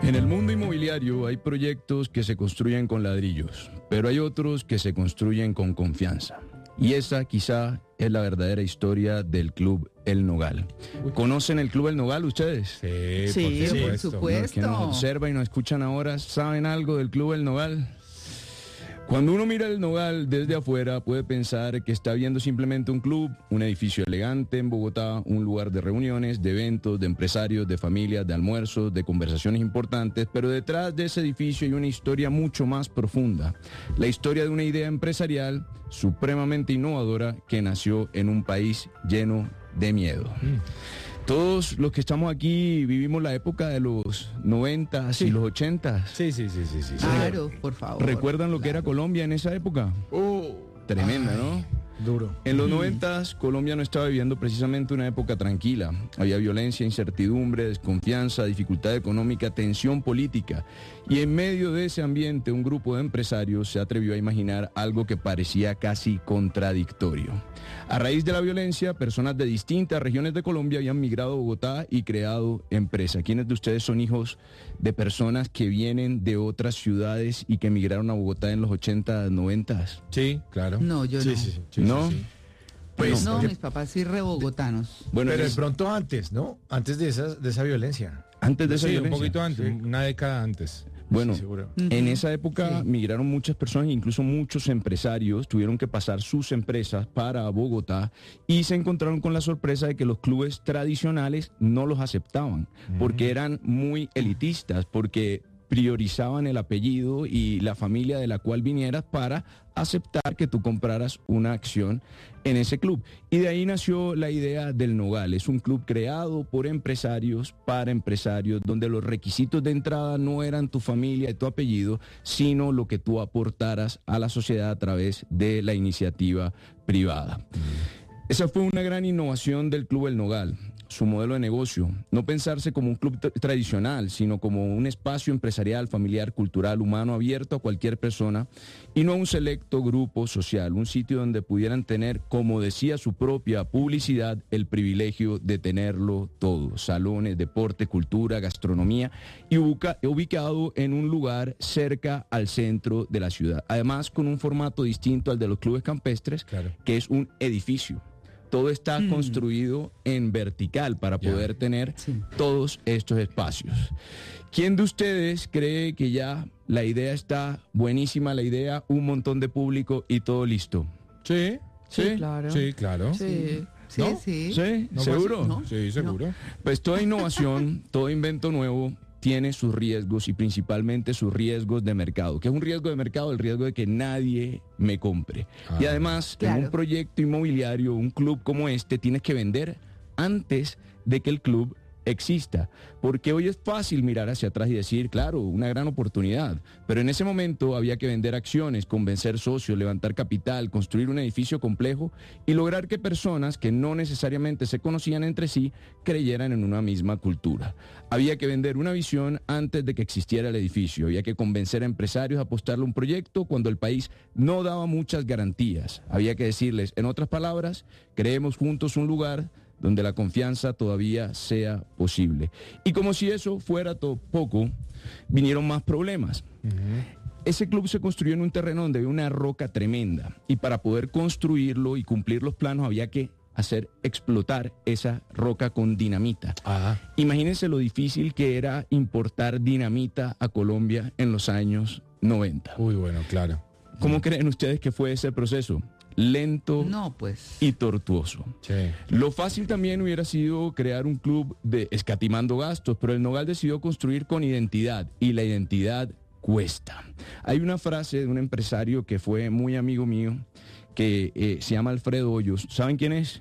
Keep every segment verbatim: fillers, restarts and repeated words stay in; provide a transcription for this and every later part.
En el mundo inmobiliario hay proyectos que se construyen con ladrillos, pero hay otros que se construyen con confianza. Y esa quizá es la verdadera historia del Club El Nogal. ¿Conocen el Club El Nogal ustedes? Sí, Sí, por por supuesto. supuesto. Los que nos observan y nos escuchan ahora, ¿saben algo del Club El Nogal? Cuando uno mira el Nogal desde afuera puede pensar que está viendo simplemente un club, un edificio elegante en Bogotá, un lugar de reuniones, de eventos, de empresarios, de familias, de almuerzos, de conversaciones importantes, pero detrás de ese edificio hay una historia mucho más profunda. La historia de una idea empresarial supremamente innovadora que nació en un país lleno de miedo. Mm. Todos los que estamos aquí vivimos la época de los noventas Sí. y los ochentas. Sí, sí, sí, sí, sí. sí. Claro, por favor. ¿Recuerdan lo que Claro. era Colombia en esa época? Oh, Tremenda, ¿no? duro. En los noventas, Colombia no estaba viviendo precisamente una época tranquila. Había violencia, incertidumbre, desconfianza, dificultad económica, tensión política. Y en medio de ese ambiente, un grupo de empresarios se atrevió a imaginar algo que parecía casi contradictorio. A raíz de la violencia, personas de distintas regiones de Colombia habían migrado a Bogotá y creado empresas. ¿Quiénes de ustedes son hijos de personas que vienen de otras ciudades y que migraron a Bogotá en los ochentas, noventas? Sí, claro. No, yo sí, no. Sí, sí, sí, ¿No? sí, sí. Pues Pues, no, que- mis papás sí rebogotanos. Bueno, pero de es- pronto antes, ¿no? Antes de esa, de esa violencia. antes de esa Sí, un violencia. poquito antes, Sí. una década antes. Bueno, Sí, seguro. en esa época Sí. migraron muchas personas, incluso muchos empresarios tuvieron que pasar sus empresas para Bogotá y se encontraron con la sorpresa de que los clubes tradicionales no los aceptaban, porque eran muy elitistas, porque priorizaban el apellido y la familia de la cual vinieras para aceptar que tú compraras una acción en ese club. Y de ahí nació la idea del Nogal. Es un club creado por empresarios para empresarios, donde los requisitos de entrada no eran tu familia y tu apellido, sino lo que tú aportaras a la sociedad a través de la iniciativa privada. Esa fue una gran innovación del Club El Nogal, su modelo de negocio. No pensarse como un club tra- tradicional, sino como un espacio empresarial, familiar, cultural, humano, abierto a cualquier persona y no a un selecto grupo social, un sitio donde pudieran tener, como decía su propia publicidad, el privilegio de tenerlo todo: salones, deporte, cultura, gastronomía, y ubica- ubicado en un lugar cerca al centro de la ciudad. Además, con un formato distinto al de los clubes campestres, Claro. que es un edificio. Todo está Mm. construido en vertical para Ya. poder tener Sí. todos estos espacios. ¿Quién de ustedes cree que ya la idea está buenísima, la idea, un montón de público y todo listo? Sí, Sí, ¿Sí? claro. sí, claro. Sí, sí, ¿No? sí. ¿Sí? ¿No ¿Seguro? pasa? No. Sí, seguro. Pues toda innovación, todo invento nuevo tiene sus riesgos y principalmente sus riesgos de mercado. ¿Qué es un riesgo de mercado? El riesgo de que nadie me compre. Ah, y además, claro. en un proyecto inmobiliario, un club como este, tienes que vender antes de que el club exista, porque hoy es fácil mirar hacia atrás y decir, claro, una gran oportunidad, pero en ese momento había que vender acciones, convencer socios, levantar capital, construir un edificio complejo y lograr que personas que no necesariamente se conocían entre sí creyeran en una misma cultura. Había que vender una visión antes de que existiera el edificio, había que convencer a empresarios a apostarle a un proyecto cuando el país no daba muchas garantías. Había que decirles, en otras palabras, creemos juntos un lugar donde la confianza todavía sea posible. Y como si eso fuera to- poco, vinieron más problemas. Ese club se construyó en un terreno donde había una roca tremenda y para poder construirlo y cumplir los planos había que hacer explotar esa roca con dinamita. Ah, Imagínense lo difícil que era importar dinamita a Colombia en los años noventa. uy, bueno, claro. ¿Cómo creen ustedes que fue ese proceso? Lento No, pues. y tortuoso. Sí. Lo fácil también hubiera sido crear un club de escatimando gastos, pero el Nogal decidió construir con identidad y la identidad cuesta. Hay una frase de un empresario que fue muy amigo mío que eh, se llama Alfredo Hoyos. ¿Saben quién es?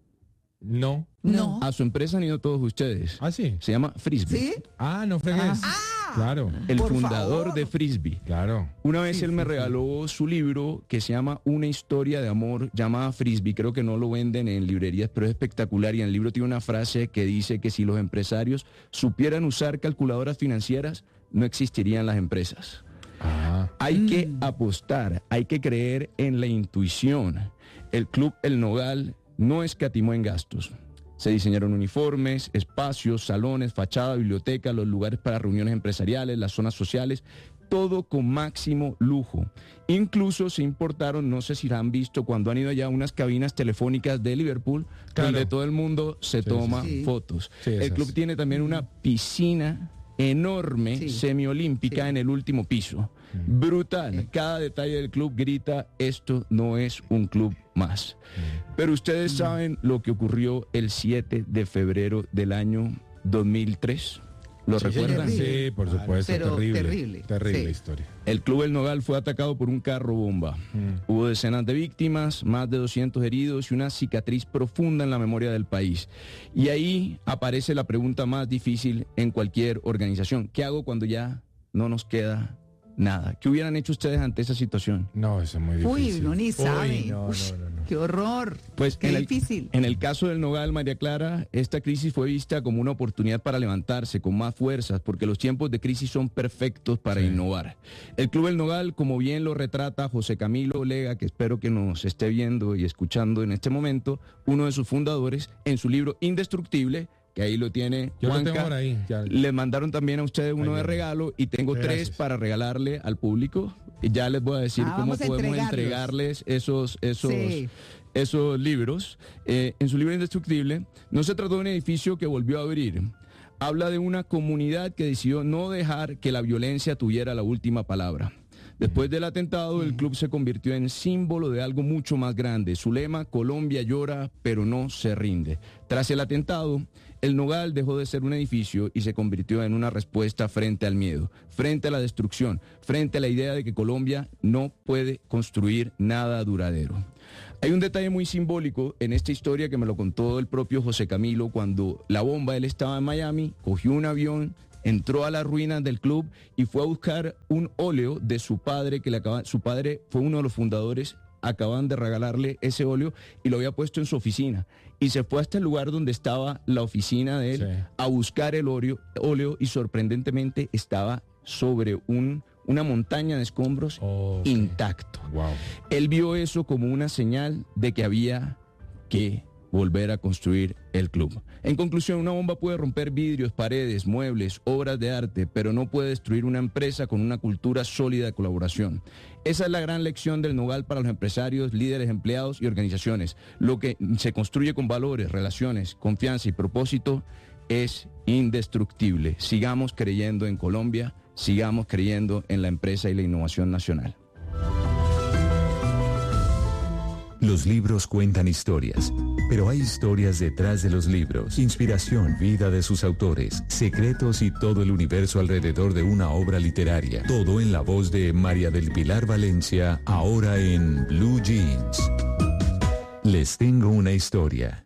No. No. A su empresa han ido todos ustedes. Ah, sí. Se llama Frisbee. ¿Sí? Ah, no fregues. Claro, El Por fundador favor. de Frisbee. claro. Una vez Sí, él sí, me sí. regaló su libro que se llama Una historia de amor llamada Frisbee. Creo que no lo venden en librerías, pero es espectacular. Y en el libro tiene una frase que dice que si los empresarios supieran usar calculadoras financieras, no existirían las empresas. Ah, Hay que Mm. apostar, hay que creer en la intuición. El Club El Nogal no escatimó en gastos. Se diseñaron uniformes, espacios, salones, fachada, biblioteca, los lugares para reuniones empresariales, las zonas sociales, todo con máximo lujo. Incluso se importaron, no sé si la han visto, cuando han ido allá, unas cabinas telefónicas de Liverpool, claro, donde todo el mundo se sí, toma sí, sí. fotos. Sí, el esas. club tiene también una piscina enorme, Sí. semiolímpica, Sí. en el último piso. Mm. Brutal. Sí. Cada detalle del club grita, esto no es un club más. Mm. Pero ustedes saben lo que ocurrió el siete de febrero del año dos mil tres. ¿Lo Sí, recuerdan? señor. Sí, por supuesto, Pero terrible. terrible, Terrible sí. historia. El Club El Nogal fue atacado por un carro bomba. Mm. Hubo decenas de víctimas, más de doscientos heridos y una cicatriz profunda en la memoria del país. Y ahí aparece la pregunta más difícil en cualquier organización. ¿Qué hago cuando ya no nos queda nada? ¿Qué hubieran hecho ustedes ante esa situación? No, eso es muy Uy, difícil. uno ni sabe. Uy, no, Ush, no, no, no. Qué horror. Pues Qué en el, difícil. en el caso del Nogal, María Clara, esta crisis fue vista como una oportunidad para levantarse con más fuerzas, porque los tiempos de crisis son perfectos para Sí. innovar. El Club El Nogal, como bien lo retrata José Camilo Lega, que espero que nos esté viendo y escuchando en este momento, uno de sus fundadores, en su libro Indestructible, que ahí lo tiene Yo lo Juanca. tengo por ahí. Ya. Le mandaron también a ustedes uno Ahí de viene. regalo y tengo Gracias. tres para regalarle al público. Y ya les voy a decir Ah, cómo vamos a podemos entregarlos. entregarles esos, esos, Sí. esos libros. Eh, en su libro Indestructible, no se trató de un edificio que volvió a abrir. Habla de una comunidad que decidió no dejar que la violencia tuviera la última palabra. Después del atentado, el club se convirtió en símbolo de algo mucho más grande. Su lema, Colombia llora, pero no se rinde. Tras el atentado, el Nogal dejó de ser un edificio y se convirtió en una respuesta frente al miedo, frente a la destrucción, frente a la idea de que Colombia no puede construir nada duradero. Hay un detalle muy simbólico en esta historia que me lo contó el propio José Camilo cuando la bomba, él estaba en Miami, cogió un avión, entró a las ruinas del club y fue a buscar un óleo de su padre, que le acaba, su padre fue uno de los fundadores, acaban de regalarle ese óleo y lo había puesto en su oficina. Y se fue hasta el lugar donde estaba la oficina de él Sí. a buscar el óleo, óleo y sorprendentemente estaba sobre un, una montaña de escombros Ok. intacto. Wow. Él vio eso como una señal de que había que volver a construir el club. En conclusión, una bomba puede romper vidrios, paredes, muebles, obras de arte, pero no puede destruir una empresa con una cultura sólida de colaboración. Esa es la gran lección del Nogal para los empresarios, líderes, empleados y organizaciones. Lo que se construye con valores, relaciones, confianza y propósito es indestructible. Sigamos creyendo en Colombia, sigamos creyendo en la empresa y la innovación nacional. Los libros cuentan historias, pero hay historias detrás de los libros, inspiración, vida de sus autores, secretos y todo el universo alrededor de una obra literaria. Todo en la voz de María del Pilar Valencia, ahora en Blue Jeans. Les tengo una historia.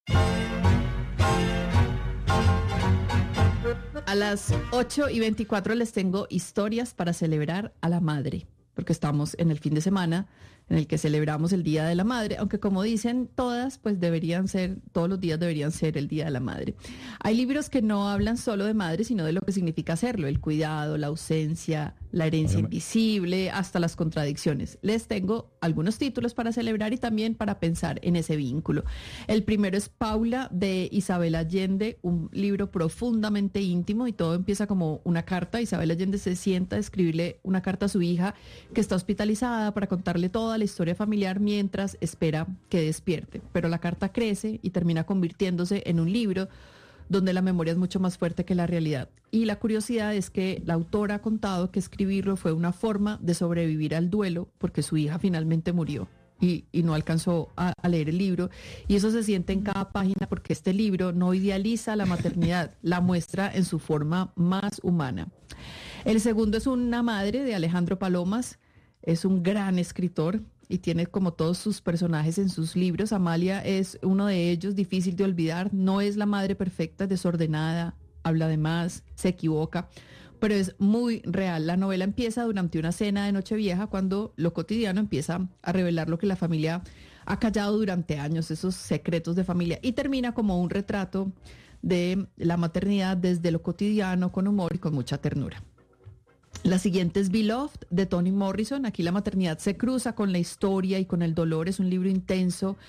A las ocho y veinticuatro les tengo historias para celebrar a la madre, porque estamos en el fin de semana en el que celebramos el Día de la Madre, aunque como dicen todas, pues deberían ser, todos los días deberían ser el Día de la Madre. Hay libros que no hablan solo de madre, sino de lo que significa hacerlo, el cuidado, la ausencia, la herencia Óyeme. invisible, hasta las contradicciones. Les tengo algunos títulos para celebrar y también para pensar en ese vínculo. El primero es Paula, de Isabel Allende, un libro profundamente íntimo y todo empieza como una carta. Isabel Allende se sienta a escribirle una carta a su hija que está hospitalizada para contarle toda la historia familiar mientras espera que despierte. Pero la carta crece y termina convirtiéndose en un libro donde la memoria es mucho más fuerte que la realidad. Y la curiosidad es que la autora ha contado que escribirlo fue una forma de sobrevivir al duelo porque su hija finalmente murió y, y no alcanzó a, a leer el libro. Y eso se siente en cada página porque este libro no idealiza la maternidad, la muestra en su forma más humana. El segundo es Una madre, de Alejandro Palomas. Es un gran escritor y tiene como todos sus personajes en sus libros. Amalia es uno de ellos, difícil de olvidar. No es la madre perfecta, es desordenada, habla de más, se equivoca, pero es muy real. La novela empieza durante una cena de Nochevieja cuando lo cotidiano empieza a revelar lo que la familia ha callado durante años, esos secretos de familia, y termina como un retrato de la maternidad desde lo cotidiano, con humor y con mucha ternura. La siguiente es Beloved, de Toni Morrison. Aquí la maternidad se cruza con la historia y con el dolor. Es un libro intenso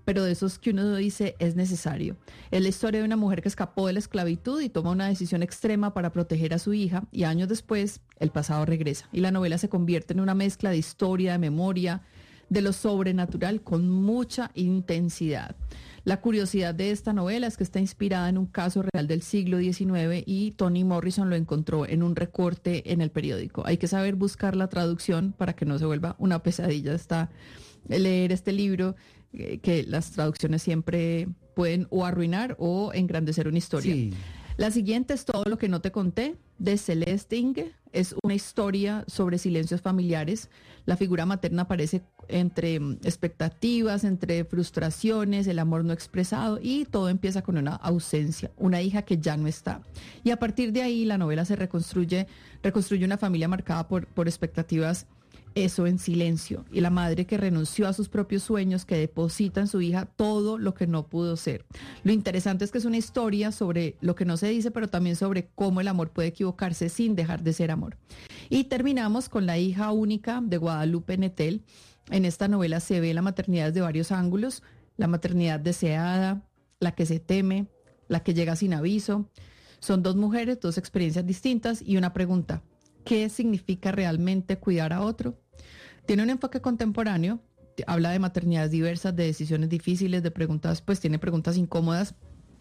pero de esos que uno dice es necesario. Es la historia de una mujer que escapó de la esclavitud y toma una decisión extrema para proteger a su hija, y años después el pasado regresa y la novela se convierte en una mezcla de historia, de memoria, de lo sobrenatural con mucha intensidad. La curiosidad de esta novela es que está inspirada en un caso real del siglo diecinueve y Toni Morrison lo encontró en un recorte en el periódico. Hay que saber buscar la traducción para que no se vuelva una pesadilla está leer este libro, eh, que las traducciones siempre pueden o arruinar o engrandecer una historia. Sí. La siguiente es Todo lo que no te conté, de Celeste Ng. Es una historia sobre silencios familiares. La figura materna aparece entre expectativas, entre frustraciones, el amor no expresado, y todo empieza con una ausencia, una hija que ya no está. Y a partir de ahí la novela se reconstruye, reconstruye una familia marcada por, por expectativas, eso en silencio, y la madre que renunció a sus propios sueños, que deposita en su hija todo lo que no pudo ser. Lo interesante es que es una historia sobre lo que no se dice, pero también sobre cómo el amor puede equivocarse sin dejar de ser amor. Y terminamos con La hija única, de Guadalupe Nettel. En esta novela se ve la maternidad desde varios ángulos: la maternidad deseada, la que se teme, la que llega sin aviso. Son dos mujeres, dos experiencias distintas y una pregunta: ¿qué significa realmente cuidar a otro? Tiene un enfoque contemporáneo, habla de maternidades diversas, de decisiones difíciles, de preguntas, pues tiene preguntas incómodas.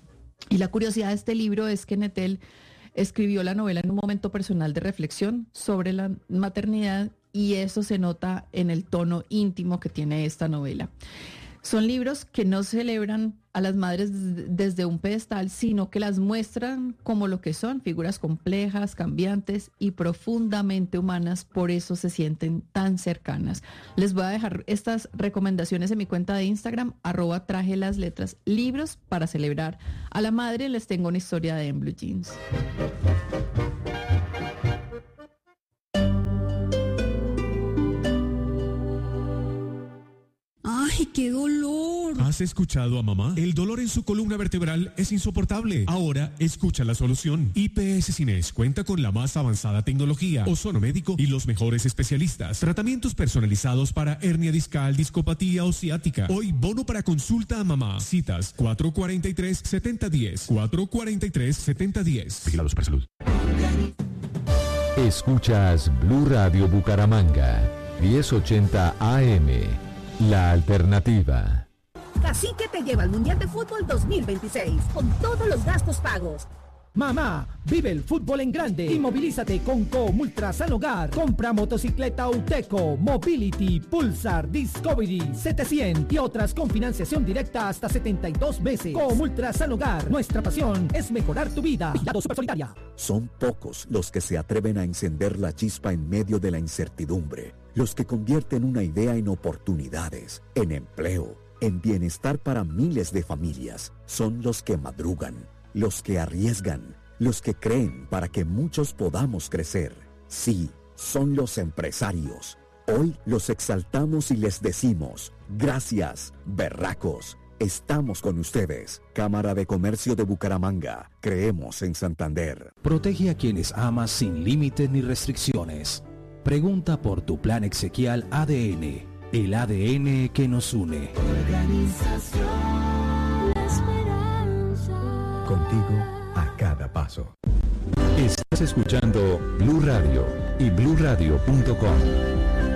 Y la curiosidad de este libro es que Nettel escribió la novela en un momento personal de reflexión sobre la maternidad, y eso se nota en el tono íntimo que tiene esta novela. Son libros que no celebran a las madres desde un pedestal, sino que las muestran como lo que son, figuras complejas, cambiantes y profundamente humanas. Por eso se sienten tan cercanas. Les voy a dejar estas recomendaciones en mi cuenta de Instagram, arroba traje las letras, libros para celebrar a la madre. Les tengo una historia de En Blue Jeans. ¡Ay, qué dolor! ¿Has escuchado a mamá? El dolor en su columna vertebral es insoportable. Ahora escucha la solución. I P S Cines cuenta con la más avanzada tecnología, ozono médico y los mejores especialistas. Tratamientos personalizados para hernia discal, discopatía o ciática. Hoy bono para consulta a mamá. Citas cuatro cuatro tres, siete cero uno cero. cuatro cuatro tres, siete cero uno cero. Vigilados para salud. Escuchas Blue Radio Bucaramanga, diez ochenta A M. La alternativa. Cacique te lleva al Mundial de Fútbol dos mil veintiséis con todos los gastos pagos. Mamá, vive el fútbol en grande y movilízate con Comultras al hogar. Compra motocicleta Uteco, Mobility, Pulsar, Discovery, setecientos y otras con financiación directa hasta setenta y dos meses. Comultras al hogar. Nuestra pasión es mejorar tu vida. Vigilado Supersolidaria. Son pocos los que se atreven a encender la chispa en medio de la incertidumbre. Los que convierten una idea en oportunidades, en empleo, en bienestar para miles de familias. Son los que madrugan, los que arriesgan, los que creen para que muchos podamos crecer. Sí, son los empresarios. Hoy los exaltamos y les decimos, gracias, berracos. Estamos con ustedes. Cámara de Comercio de Bucaramanga. Creemos en Santander. Protege a quienes amas sin límites ni restricciones. Pregunta por tu plan exequial A D N, el A D N que nos une. Organización Esperanza. Contigo a cada paso. Estás escuchando Blue Radio y blue radio punto com.